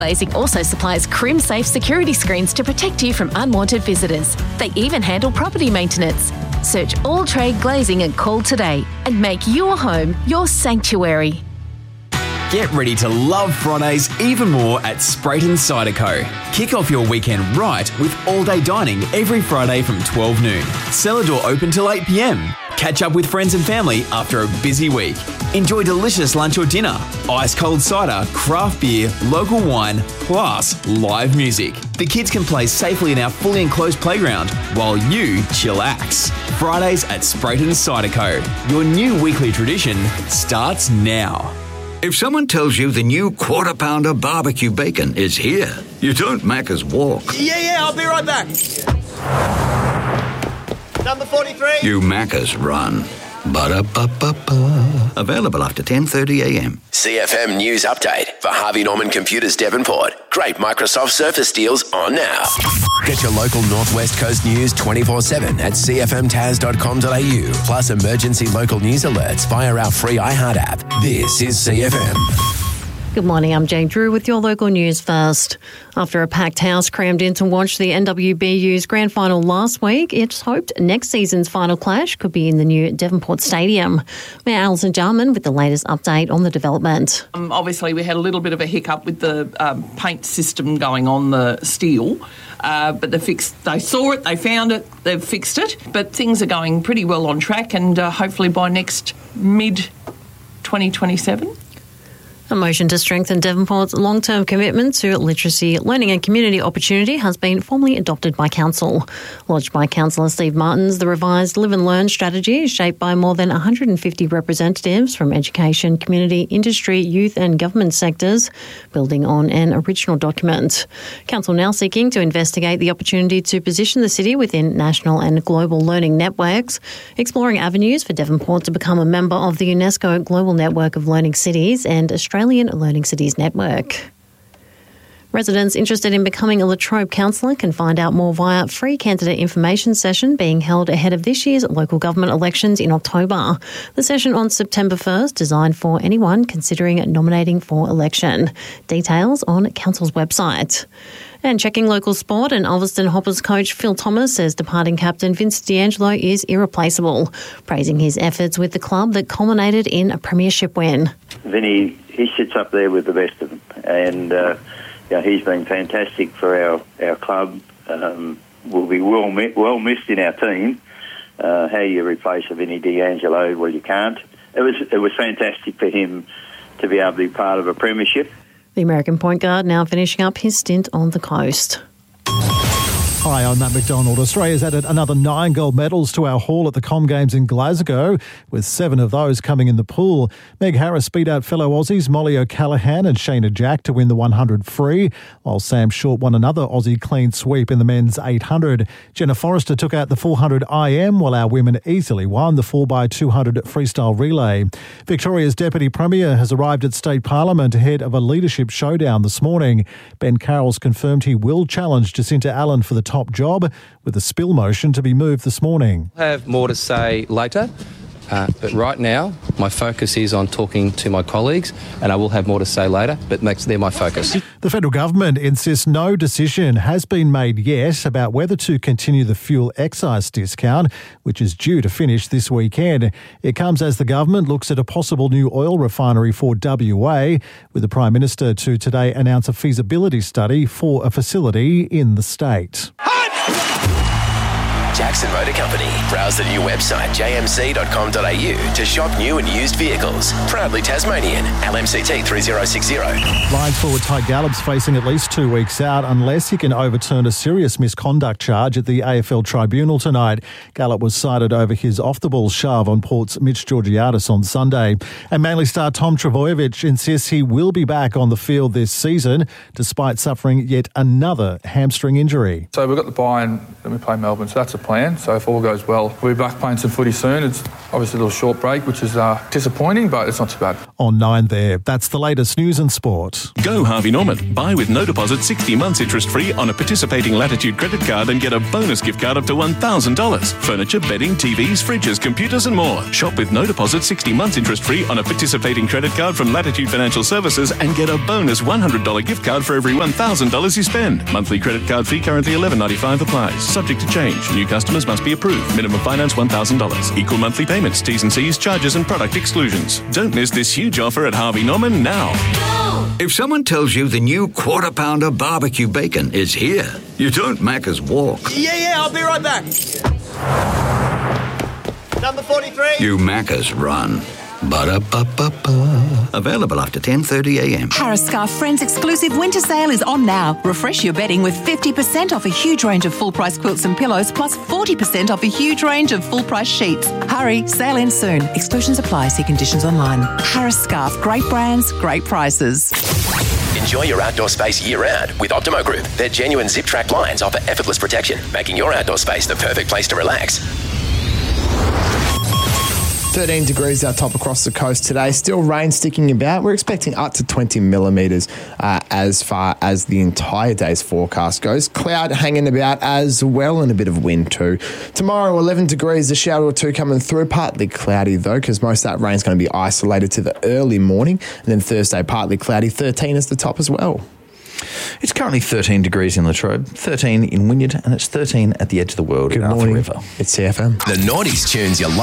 Glazing also supplies Crim-safe security screens to protect you from unwanted visitors. They even handle property maintenance. Search All Trade Glazing and call today and make your home your sanctuary. Get ready to love Fridays even more at Sprayton Cider Co. Kick off your weekend right with all-day dining every Friday from 12 noon. Cellar door open till 8 p.m. Catch up with friends and family after a busy week. Enjoy delicious lunch or dinner, ice-cold cider, craft beer, local wine, plus live music. The kids can play safely in our fully enclosed playground while you chillax. Fridays at Sprayton Cider Co. Your new weekly tradition starts now. If someone tells you the new Quarter Pounder barbecue bacon is here, you don't Macca's walk. Yeah, I'll be right back. Number 43. You Macca's run. Ba-da-ba-ba-ba. Available after 10:30 a.m. CFM News Update for Harvey Norman Computers Devonport. Great Microsoft Surface deals on now. Get your local Northwest Coast news 24/7 at cfmtaz.com.au. Plus emergency local news alerts via our free iHeart app. This is CFM. Good morning, I'm Jane Drew with your local news first. After a packed house crammed in to watch the NWBU's grand final last week, it's hoped next season's final clash could be in the new Devonport Stadium. Mayor Alison Jarman with the latest update on the development. Obviously, we had a little bit of a hiccup with the paint system going on the steel, but they saw it, they found it, they've fixed it. But things are going pretty well on track, and hopefully by next mid-2027. A motion to strengthen Devonport's long-term commitment to literacy, learning and community opportunity has been formally adopted by Council. Lodged by Councillor Steve Martins, the revised Live and Learn strategy is shaped by more than 150 representatives from education, community, industry, youth and government sectors, building on an original document. Council now seeking to investigate the opportunity to position the city within national and global learning networks, exploring avenues for Devonport to become a member of the UNESCO Global Network of Learning Cities and Australian Learning Cities Network. Residents interested in becoming a La Trobe councillor can find out more via a free candidate information session being held ahead of this year's local government elections in October. The session on September 1st designed for anyone considering nominating for election. Details on Council's website. And checking local sport, and Ulverston Hoppers coach Phil Thomas says departing captain Vince D'Angelo is irreplaceable, praising his efforts with the club that culminated in a premiership win. Vinny, he sits up there with the best of them, and he's been fantastic for our club. Will be well missed in our team. How you replace a Vinny D'Angelo? Well, you can't. It was fantastic for him to be able to be part of a premiership. The American point guard now finishing up his stint on the coast. Hi, I'm Matt McDonald. Australia's added another 9 gold medals to our haul at the Com Games in Glasgow, with 7 of those coming in the pool. Meg Harris beat out fellow Aussies Molly O'Callaghan and Shayna Jack to win the 100 free, while Sam Short won another Aussie clean sweep in the men's 800. Jenna Forrester took out the 400 IM, while our women easily won the 4x200 freestyle relay. Victoria's Deputy Premier has arrived at State Parliament ahead of a leadership showdown this morning. Ben Carroll's confirmed he will challenge Jacinta Allen for the top job, with a spill motion to be moved this morning. I have more to say later, but right now my focus is on talking to my colleagues, and I will have more to say later, but they're my focus. The federal government insists no decision has been made yet about whether to continue the fuel excise discount, which is due to finish this weekend. It comes as the government looks at a possible new oil refinery for WA, with the Prime Minister to today announce a feasibility study for a facility in the state. Jackson Motor Company. Browse the new website jmc.com.au to shop new and used vehicles. Proudly Tasmanian. LMCT 3060. Lions forward Ty Gallop's facing at least 2 weeks out unless he can overturn a serious misconduct charge at the AFL Tribunal tonight. Gallop was cited over his off-the-ball shove on Port's Mitch Georgiadis on Sunday. And Manly star Tom Trbojevic insists he will be back on the field this season despite suffering yet another hamstring injury. So we've got the bye and then we play Melbourne, so that's a plan. So if all goes well, we'll be back playing some footy soon. It's obviously a little short break, which is disappointing, but it's not too bad. On 9 there, that's the latest news and sport. Go Harvey Norman. Buy with no deposit 60 months interest-free on a participating Latitude credit card and get a bonus gift card up to $1,000. Furniture, bedding, TVs, fridges, computers and more. Shop with no deposit 60 months interest-free on a participating credit card from Latitude Financial Services and get a bonus $100 gift card for every $1,000 you spend. Monthly credit card fee currently $11.95 applies. Subject to change. New customers must be approved. Minimum finance $1,000. Equal monthly payments, T's and C's, charges and product exclusions. Don't miss this huge offer at Harvey Norman now. If someone tells you the new Quarter Pounder barbecue bacon is here, you don't Macca's walk. Yeah, I'll be right back. Number 43. You Macca's run. Ba-da-ba-ba-ba. Available after 10:30 a.m. Harris Scarf Friends exclusive winter sale is on now. Refresh your bedding with 50% off a huge range of full-price quilts and pillows, plus 40% off a huge range of full-price sheets. Hurry, sale ends soon. Exclusions apply. See conditions online. Harris Scarf. Great brands, great prices. Enjoy your outdoor space year-round with Optimo Group. Their genuine zip-track blinds offer effortless protection, making your outdoor space the perfect place to relax. 13 degrees our top across the coast today. Still rain sticking about. We're expecting up to 20 millimetres as far as the entire day's forecast goes. Cloud hanging about as well and a bit of wind too. Tomorrow, 11 degrees, a shower or two coming through. Partly cloudy though, because most of that rain's going to be isolated to the early morning. And then Thursday, partly cloudy. 13 is the top as well. It's currently 13 degrees in Latrobe, 13 in Wynyard, and it's 13 at the edge of the world. Good morning. It's CFM. The 90s tunes you love.